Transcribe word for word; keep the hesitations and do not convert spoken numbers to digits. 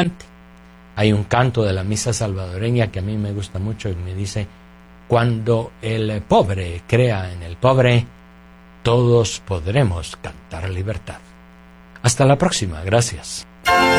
Hay un canto de la misa salvadoreña que a mí me gusta mucho y me dice: cuando el pobre crea en el pobre, todos podremos cantar libertad. Hasta la próxima, gracias.